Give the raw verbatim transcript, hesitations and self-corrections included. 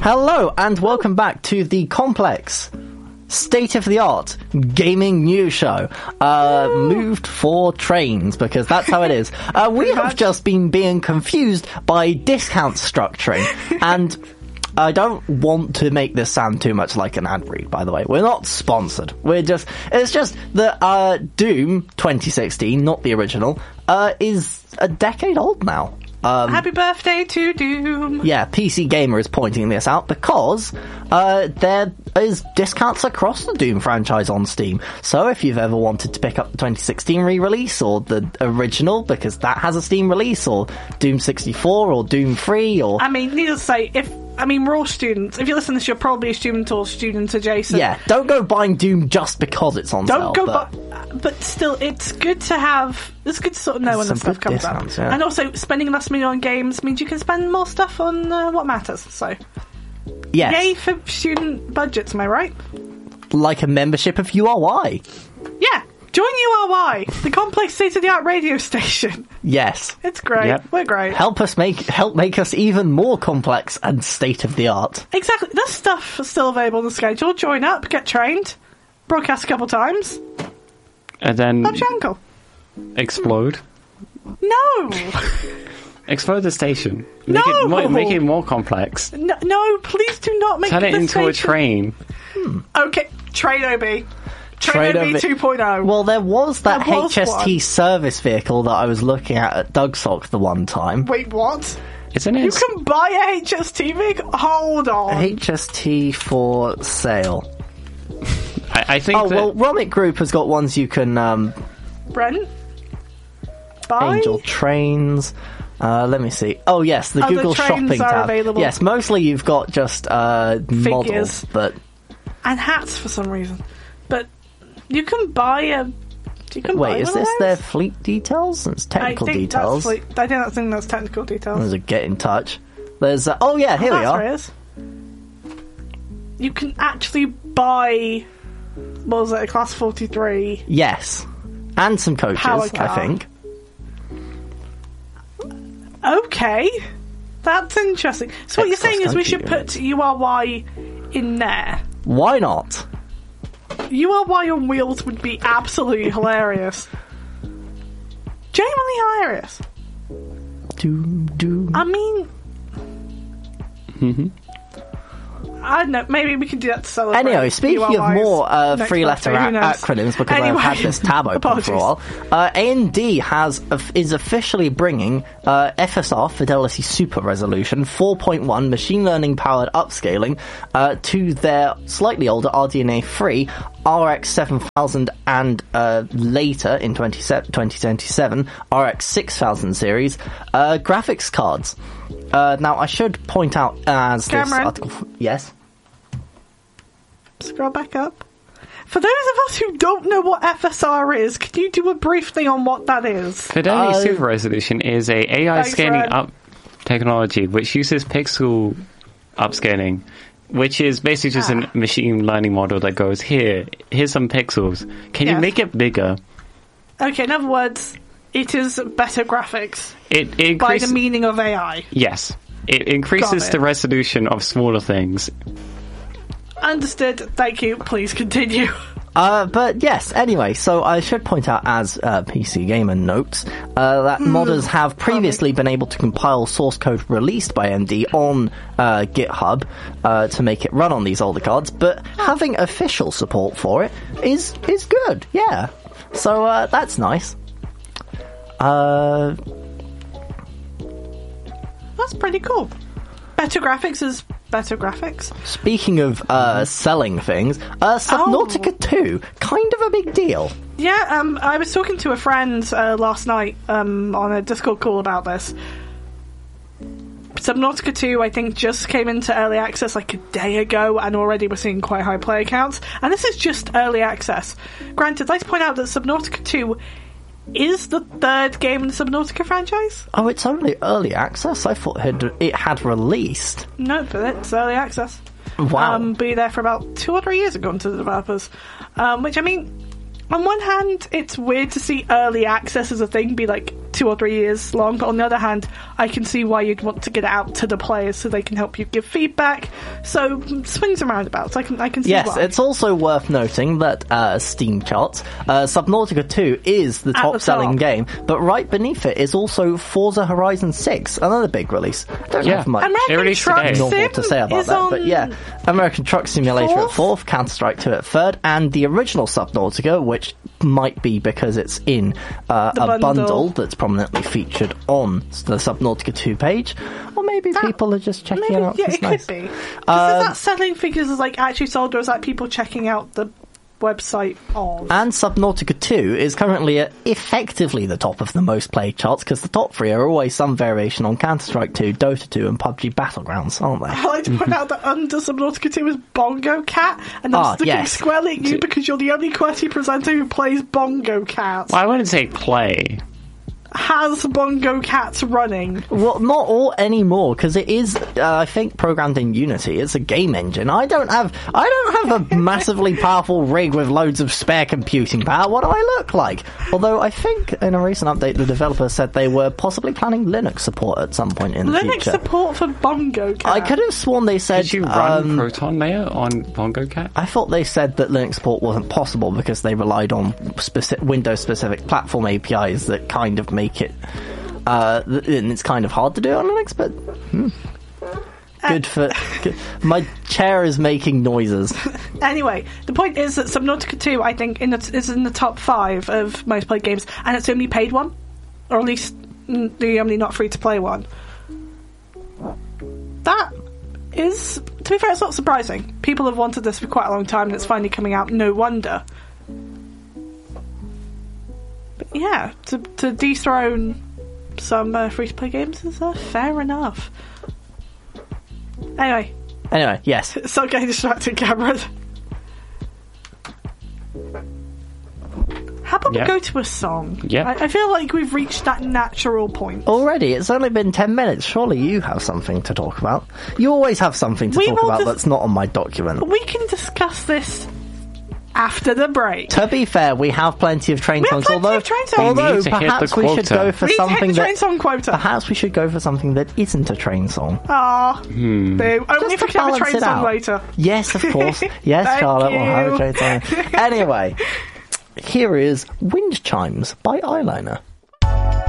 Hello, and welcome back to the Complex state-of-the-art gaming news show. Uh, moved for trains, because that's how it is. Uh, we have just been being confused by discount structuring, and I don't want to make this sound too much like an ad read, by the way. We're not sponsored. We're just, it's just that, uh, Doom twenty sixteen, not the original, uh, is a decade old now. Um, Happy birthday to Doom! Yeah, P C Gamer is pointing this out because uh, there is discounts across the Doom franchise on Steam. So if you've ever wanted to pick up the twenty sixteen re-release or the original, because that has a Steam release, or Doom sixty-four or Doom three, or... I mean, needless to say, if I mean, we're all students. If you listen to this, you're probably a student or student adjacent. Yeah, don't go buying Doom just because it's on don't sale. Don't go but... buy... But still, it's good to have... It's good to sort of know when the stuff comes out. Yeah. And also, spending less money on games means you can spend more stuff on uh, what matters, so... Yes. Yay for student budgets, am I right? Like a membership of U R Y. Yeah, join U R Y, the complex state-of-the-art radio station. Yes. It's great. Yep. We're great. Help us make help make us even more complex and state-of-the-art. Exactly. There's stuff still available on the schedule. Join up, get trained, broadcast a couple times. And then... Bob's your uncle. Explode. No! Explode the station. No! Make it more, make it more complex. No, no, please do not make Turn it it into station. a train. Hmm. Okay, Train O B. Train O B two point oh. Well, there was that there was H S T one. service vehicle that I was looking at at Dugsock the one time. Wait, what? Isn't it? You can buy a H S T vehicle? Hold on. H S T for sale. I, I think Oh, that... well, Romic Group has got ones you can... Um, Rent? Buy? Angel Trains... Uh, let me see. Oh, yes, the oh, Google the Shopping are tab. Available. Yes, mostly you've got just uh, models, but... And hats for some reason. But you can buy a... You can Wait, buy is one this of their those? fleet details? It's technical I think details. That's fleet, I think that's, I think that's technical details. There's a get in touch. There's... Uh, oh, yeah, here oh, we are. Where it is. You can actually buy... What was it? A Class forty-three. Yes. And some coaches, Power car. I think. Okay. That's interesting. So what you're saying is we should Cross-country put U R Y in there. Why not? U R Y on wheels would be absolutely hilarious. Genuinely hilarious. Do, do. I mean... Mm-hmm. I don't know, maybe we can do that to celebrate. Anyway, speaking U R Ys of more uh, next three-letter birthday, who a- knows? acronyms, because Anyway. I've had this tab open Apologies. for a while, uh, A M D has is officially bringing uh, F S R, Fidelity Super Resolution, four point one machine learning-powered upscaling uh, to their slightly older R D N A three R X seven thousand and uh, later, in twenty twenty-seven, R X six thousand series uh, graphics cards. Uh, now, I should point out as Cameron. this article... Yes? Scroll back up. For those of us who don't know what F S R is, can you do a brief thing on what that is? Fidelity Uh, Super Resolution is a AI Thanks, scaling Red. up technology which uses pixel upscaling, which is basically just Ah. a machine learning model that goes, here, here's some pixels. Can you Yes. make it bigger? Okay, in other words, it is better graphics. It, it By increases... the meaning of A I. Yes. It increases Got it. the resolution of smaller things. Understood. Thank you. Please continue. Uh, but yes, anyway, so I should point out, as uh, P C Gamer notes, uh, that modders have previously been able to compile source code released by A M D on uh, GitHub uh, to make it run on these older cards, but having official support for it is is good, yeah. So uh, that's nice. Uh, That's pretty cool. Better graphics is better graphics. speaking of uh, selling things, uh, Subnautica two, kind of a big deal. Yeah, um, I was talking to a friend uh, last night um, on a Discord call about this. Subnautica two, I think, just came into early access like a day ago, and already we're seeing quite high player counts. And this is just early access. Granted, I'd like to point out that Subnautica two is the third game in the Subnautica franchise. Oh, it's only early access? I thought it had, it had released. No, but it's early access. Wow. Um, be there for about two or three years according to the developers. Um, which, I mean, on one hand, it's weird to see early access as a thing be like two or three years long. But on the other hand, I can see why you'd want to get it out to the players so they can help you give feedback. So swings and roundabouts. I can I can see yes, why. It's also worth noting that uh, Steam charts, uh, Subnautica two is the At top the selling top. game, but right beneath it is also Forza Horizon six, another big release. I don't Yeah. have much American It released Truck today. normal Sim to say about is that, on but yeah, American Truck Simulator fourth? at fourth, Counter-Strike two at third, and the original Subnautica, which might be because it's in uh, The a bundle. bundle that's prominently featured on the Subnautica two page, or maybe That- people are just checking Maybe, it out. yeah, 'cause it it's nice. could be. 'Cause Um, is that selling figures is like actually sold, or is that people checking out the website of? And Subnautica two is currently at effectively the top of the most played charts, because the top three are always some variation on Counter-Strike two, Dota two, and P U B G Battlegrounds, aren't they? I like to point out that under Subnautica two is Bongo Cat, and I'm Ah, looking yes. squarely at you because you're the only QWERTY presenter who plays Bongo Cat. Well, I wouldn't say play. Has Bongo Cats running? Well, not all anymore, because it is, uh, I think, programmed in Unity. It's a game engine. I don't have, I don't have a massively powerful rig with loads of spare computing power. What do I look like? Although I think in a recent update, the developer said they were possibly planning Linux support at some point in the Linux future. support for Bongo Cat. I could have sworn they said. Did you run um, Proton Mail on Bongo Cat? I thought they said that Linux support wasn't possible because they relied on speci- Windows-specific platform A P Is that kind of make it. Uh, th- and it's kind of hard to do on Linux, but hmm. good for. Good. My chair is making noises. Anyway, the point is that Subnautica two, I think, in the, is in the top five of most played games, and it's the only paid one, or at least mm, the only not free to play one. That is, to be fair, it's not surprising. People have wanted this for quite a long time, and it's finally coming out. No wonder. But yeah, to to dethrone some uh, free to play games is uh, fair enough. Anyway, Anyway, yes. stop getting distracted, Cameron. How about Yeah. we go to a song? Yeah. I, I feel like we've reached that natural point. Already, it's only been ten minutes. Surely you have something to talk about. You always have something to We talk will about dis- that's not on my document. We can discuss this after the break. To be fair, we have plenty of train We have songs. plenty although, of train songs. although We need to hit perhaps the we should quota. go for We need to hit something the train that song quota. perhaps we should go for something that isn't a train song. Aw, Hmm. boo. Only if to we can have a balance train it song out. later. Yes, of course. Yes, Thank Charlotte, we'll have a you. train song. Anyway, here is Wind Chimes by Eyeliner.